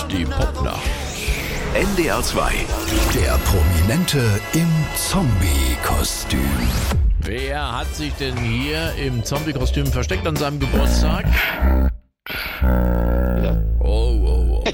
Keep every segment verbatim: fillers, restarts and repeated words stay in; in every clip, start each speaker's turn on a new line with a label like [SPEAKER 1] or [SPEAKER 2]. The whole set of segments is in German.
[SPEAKER 1] die Popnacht.
[SPEAKER 2] N D R zwei. Der Prominente im Zombie-Kostüm.
[SPEAKER 1] Wer hat sich denn hier im Zombie-Kostüm versteckt an seinem Geburtstag? Oh, oh, oh.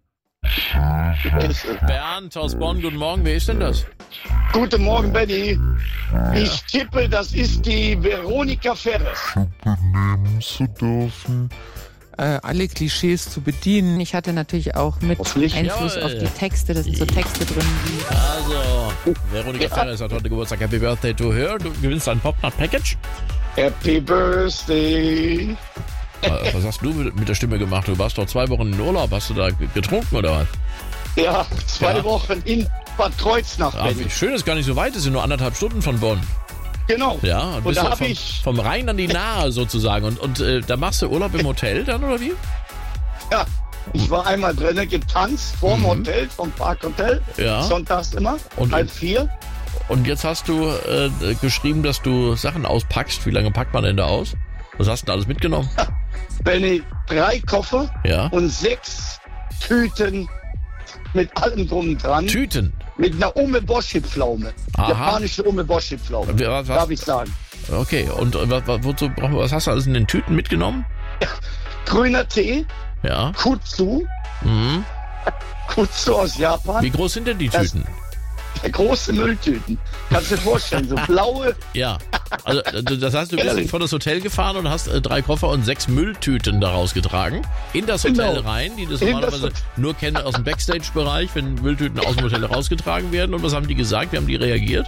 [SPEAKER 1] Bernd aus Bonn, guten Morgen. Wer ist denn das?
[SPEAKER 3] Guten Morgen, Benny. Ich tippe, das ist die Veronika Ferres.
[SPEAKER 4] Nehmen zu dürfen.
[SPEAKER 5] Äh, alle Klischees zu bedienen. Ich hatte natürlich auch mit
[SPEAKER 3] Hoffentlich.
[SPEAKER 5] Einfluss
[SPEAKER 1] Jawohl.
[SPEAKER 5] auf die Texte. Da sind so Texte drin wie
[SPEAKER 1] Also, Veronika Ferres hat heute Geburtstag. Happy Birthday to her. Du gewinnst ein Popnacht-Package.
[SPEAKER 3] Happy Birthday.
[SPEAKER 1] Was hast du mit der Stimme gemacht? Du warst doch zwei Wochen in Urlaub. Hast du da getrunken oder was?
[SPEAKER 3] Ja, zwei
[SPEAKER 1] Ja.
[SPEAKER 3] Wochen in Bad Kreuznach,
[SPEAKER 1] Ah,
[SPEAKER 3] Benny.
[SPEAKER 1] schön, ist gar nicht so weit. Es sind nur anderthalb Stunden von Bonn.
[SPEAKER 3] Genau.
[SPEAKER 1] Ja,
[SPEAKER 3] Und
[SPEAKER 1] bist
[SPEAKER 3] da
[SPEAKER 1] du
[SPEAKER 3] habe
[SPEAKER 1] vom,
[SPEAKER 3] ich,
[SPEAKER 1] vom Rhein an die Nahe sozusagen. Und, und äh, da machst du Urlaub im Hotel dann, oder wie?
[SPEAKER 3] ja, ich war einmal drinnen getanzt, vorm
[SPEAKER 1] Mhm.
[SPEAKER 3] Hotel, vom Parkhotel.
[SPEAKER 1] Ja.
[SPEAKER 3] Sonntags immer,
[SPEAKER 1] Und-
[SPEAKER 3] halb vier.
[SPEAKER 1] Und jetzt hast du äh, geschrieben, dass du Sachen auspackst. Wie lange packt man denn da aus? Was hast du denn alles mitgenommen?
[SPEAKER 3] Benny, drei Koffer
[SPEAKER 1] Ja.
[SPEAKER 3] und sechs Tüten mit allem drum und dran.
[SPEAKER 1] Tüten.
[SPEAKER 3] Mit einer Umeboshi-Pflaume.
[SPEAKER 1] Aha.
[SPEAKER 3] Japanische Umeboshi-Pflaume.
[SPEAKER 1] Wer- was-
[SPEAKER 3] Darf ich sagen.
[SPEAKER 1] Okay, und äh, was, was, wozu, brauchen wir- was hast du alles in den Tüten mitgenommen?
[SPEAKER 3] Grüner Tee,
[SPEAKER 1] Ja.
[SPEAKER 3] Kutsu,
[SPEAKER 1] Mhm.
[SPEAKER 3] Kutsu aus Japan.
[SPEAKER 1] Wie groß sind denn die
[SPEAKER 3] Das-
[SPEAKER 1] Tüten?
[SPEAKER 3] Große Mülltüten. Kannst du dir vorstellen, so blaue.
[SPEAKER 1] Ja. Also, äh, das heißt, du bist
[SPEAKER 3] Ehrlich?
[SPEAKER 1] vor das Hotel gefahren und hast äh, drei Koffer und sechs Mülltüten daraus getragen. In das Hotel
[SPEAKER 3] Genau.
[SPEAKER 1] rein, die das
[SPEAKER 3] In
[SPEAKER 1] normalerweise
[SPEAKER 3] das-
[SPEAKER 1] nur kennen aus dem Backstage-Bereich, wenn Mülltüten aus dem Hotel rausgetragen werden. Und was haben die gesagt? Wie haben die reagiert?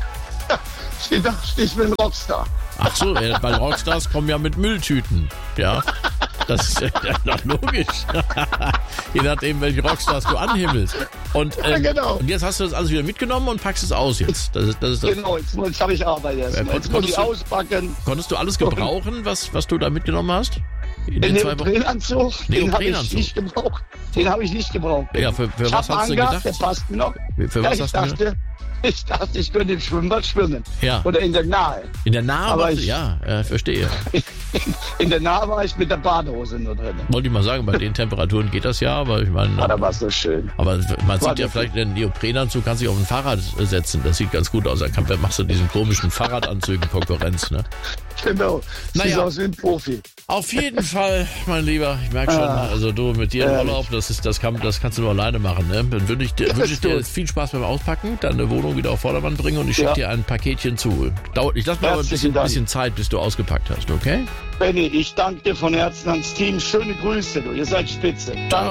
[SPEAKER 3] Ich dachte, ich bin Rockstar.
[SPEAKER 1] Ach so, äh, weil Rockstars kommen ja mit Mülltüten. Ja. Das ist ja doch logisch. Je nachdem, welche Rockstars du anhimmelst. Und, ähm,
[SPEAKER 3] Ja, genau.
[SPEAKER 1] und jetzt hast du das alles wieder mitgenommen und packst es aus jetzt. Das ist, das ist das.
[SPEAKER 3] Genau, jetzt, muss- jetzt habe ich Arbeit erst.
[SPEAKER 1] Ja,
[SPEAKER 3] mal. Jetzt muss
[SPEAKER 1] konntest
[SPEAKER 3] ich
[SPEAKER 1] du-
[SPEAKER 3] auspacken.
[SPEAKER 1] Konntest du alles gebrauchen, was, was du da mitgenommen hast? In
[SPEAKER 3] Den
[SPEAKER 1] den zwei Wochen?
[SPEAKER 3] Neoprenanzug, den habe ich
[SPEAKER 1] Neoprenanzug.
[SPEAKER 3] nicht gebraucht. Den habe ich nicht gebraucht.
[SPEAKER 1] Ja, für, für
[SPEAKER 3] ich
[SPEAKER 1] was
[SPEAKER 3] habe
[SPEAKER 1] hast du
[SPEAKER 3] angehabt,
[SPEAKER 1] gedacht?
[SPEAKER 3] der passt mir noch.
[SPEAKER 1] Für
[SPEAKER 3] Ja,
[SPEAKER 1] was
[SPEAKER 3] ich
[SPEAKER 1] hast du gedacht?
[SPEAKER 3] dachte, ich dachte, ich könnte im Schwimmbad schwimmen.
[SPEAKER 1] Ja.
[SPEAKER 3] Oder in der Nahe.
[SPEAKER 1] In der Nahe?
[SPEAKER 3] Aber
[SPEAKER 1] warst du-
[SPEAKER 3] ich-
[SPEAKER 1] ja, äh, verstehe.
[SPEAKER 3] In der Nahe war ich mit der Badehose nur drin.
[SPEAKER 1] Wollte ich mal sagen, bei den Temperaturen geht das ja, aber ich meine,
[SPEAKER 3] Ah, da war so schön.
[SPEAKER 1] aber man sieht ja
[SPEAKER 3] das-
[SPEAKER 1] vielleicht den Neoprenanzug, kannst dich auf ein Fahrrad setzen, das sieht ganz gut aus. Dann kann, machst du diesen komischen Fahrradanzügen Konkurrenz, ne?
[SPEAKER 3] Genau. Sieht
[SPEAKER 1] Naja.
[SPEAKER 3] aus wie ein Profi.
[SPEAKER 1] Auf jeden Fall, mein Lieber, ich merke schon,
[SPEAKER 3] Ah.
[SPEAKER 1] also du mit dir im
[SPEAKER 3] Ehrlich.
[SPEAKER 1] Urlaub, das ist, das kann, das kannst du nur alleine machen, ne? Dann wünsche ich dir,
[SPEAKER 3] Ja,
[SPEAKER 1] wünsche ich dir
[SPEAKER 3] gut.
[SPEAKER 1] jetzt viel Spaß beim Auspacken, deine Wohnung wieder auf Vordermann bringen und ich schicke
[SPEAKER 3] Ja.
[SPEAKER 1] dir ein Paketchen zu. Dauert, ich lasse mir aber ein
[SPEAKER 3] Herzlichen
[SPEAKER 1] bisschen,
[SPEAKER 3] Dank.
[SPEAKER 1] bisschen Zeit, bis du ausgepackt hast, okay?
[SPEAKER 3] Benny, ich danke dir von Herzen ans Team. Schöne Grüße, du. Ihr seid spitze.
[SPEAKER 1] Ciao.